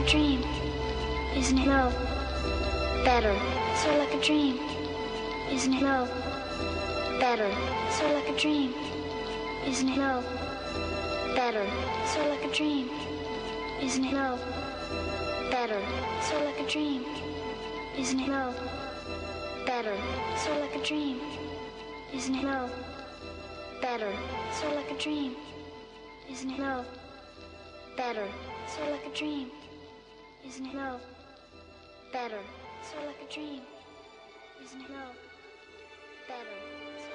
a dream, isn't it? No, better. Sort of like a dream, isn't it? No, better. Sort of like a dream, isn't it? No, better. Sort of like a dream, isn't it? No, better. Sort of like a dream, isn't it? No, better. Sort of like a dream, isn't it? No, better. Sort of like a dream, isn't it? No, better. Sort of like a dream, isn't it? No, better. Sort of like a dream, isn't it? No, better.